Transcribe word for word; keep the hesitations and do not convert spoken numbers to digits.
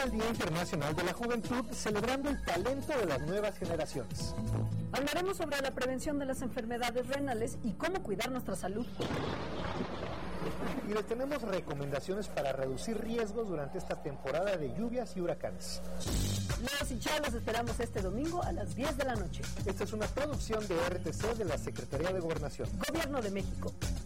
el Día Internacional de la Juventud, celebrando el talento de las nuevas generaciones. Hablaremos sobre la prevención de las enfermedades renales y cómo cuidar nuestra salud. Y les tenemos recomendaciones para reducir riesgos durante esta temporada de lluvias y huracanes. Leos y Chá los esperamos este domingo a las diez de la noche. Esta es una producción de R T C de la Secretaría de Gobernación. Gobierno de México.